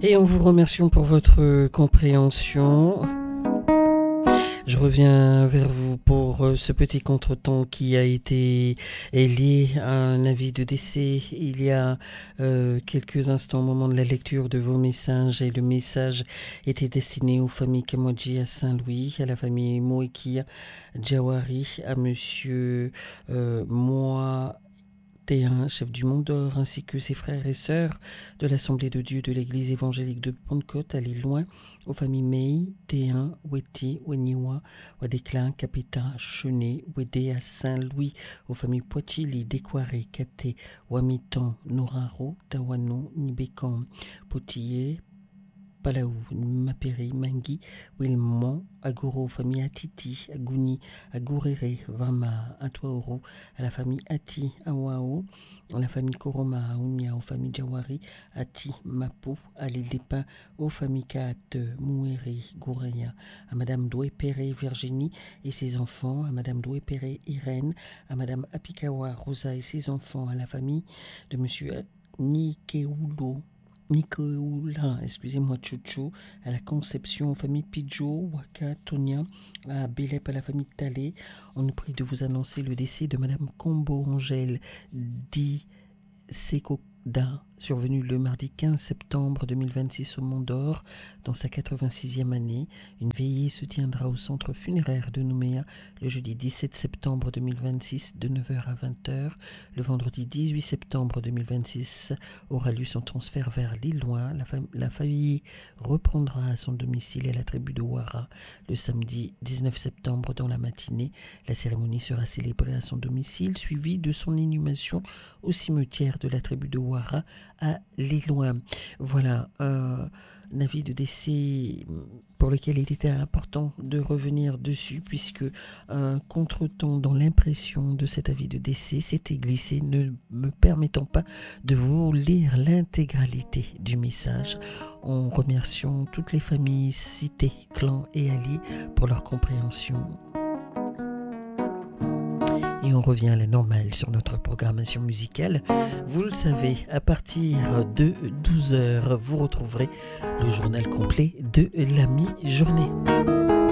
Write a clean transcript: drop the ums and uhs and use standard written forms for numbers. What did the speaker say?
Et en vous remerciant pour votre compréhension. Je reviens vers vous pour ce petit contretemps qui a été lié à un avis de décès il y a quelques instants au moment de la lecture de vos messages. Et le message était destiné aux familles Kamodji à Saint-Louis, à la famille Moekia Djawari, à monsieur Moi T1, chef du Mont d'Or, ainsi que ses frères et sœurs de l'Assemblée de Dieu de l'Église évangélique de Pentecôte, à l'île Loin, aux familles Mei, T1, Weti, Weniwa, Wadekla, Capita, Chenet, Wedé à Saint-Louis, aux familles Poitili, Décoiré, Kate, Wamitan, Noraro, Tawano, Nibekan, Potillé, Palaou, Maperi, Mangui, Wilmont, Agoro, famille Atiti, Agouni, Agurere, Vama, Atuaoro, à la famille Ati, Awao, à la famille Koroma, Oumia, aux familles Jawari, Ati, Mapu, à l'île des Pins, aux familles Kat, Moueri, Goureya, à Madame Douépéré, Virginie et ses enfants, à Madame Douépéré, Irène, à Madame Apikawa, Rosa et ses enfants, à la famille de Monsieur Nikeulo, Nicolas, excusez-moi, Chouchou, à la Conception, aux familles Pidjo, Waka, Tonia, à Bélep, à la famille Talé. On nous prie de vous annoncer le décès de Madame Combo Angèle Di Sekoda, survenue le mardi 15 septembre 2026 au Mont d'Or, dans sa 86e année. Une veillée se tiendra au centre funéraire de Nouméa le jeudi 17 septembre 2026 de 9h à 20h. Le vendredi 18 septembre 2026 aura lieu son transfert vers l'île Loin. La famille reprendra à son domicile et à la tribu de Ouara le samedi 19 septembre dans la matinée. La cérémonie sera célébrée à son domicile, suivie de son inhumation au cimetière de la tribu de Ouara à l'île Loin. Voilà un avis de décès pour lequel il était important de revenir dessus, puisque un contretemps dans l'impression de cet avis de décès s'était glissé, ne me permettant pas de vous lire l'intégralité du message. En remerciant toutes les familles citées, clans et alliés pour leur compréhension. Et on revient à la normale sur notre programmation musicale. Vous le savez, à partir de 12h, vous retrouverez le journal complet de la mi-journée.